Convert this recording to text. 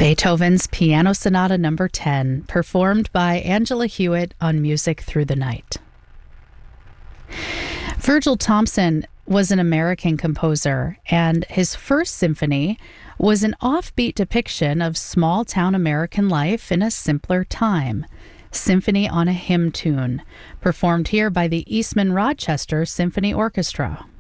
Beethoven's Piano Sonata No. 10, performed by Angela Hewitt on Music Through the Night. Virgil Thomson was an American composer, and his first symphony was an offbeat depiction of small-town American life in a simpler time. Symphony on a Hymn Tune, performed here by the Eastman Rochester Symphony Orchestra.